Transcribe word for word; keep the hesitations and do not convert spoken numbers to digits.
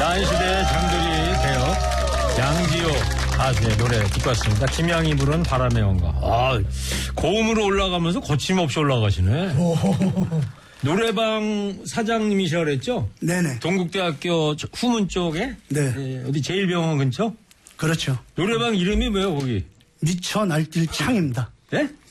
야인시대의 장들이 되어 양지호 가수의 노래 듣고 왔습니다. 김양이 부른 바람의 원가. 아, 고음으로 올라가면서 거침없이 올라가시네. 노래방 사장님이시라 그랬죠? 네네. 동국대학교 후문 쪽에? 네. 네. 어디 제일병원 근처? 그렇죠. 노래방 이름이 뭐예요, 거기? 미쳐 날뛸 창입니다. 네?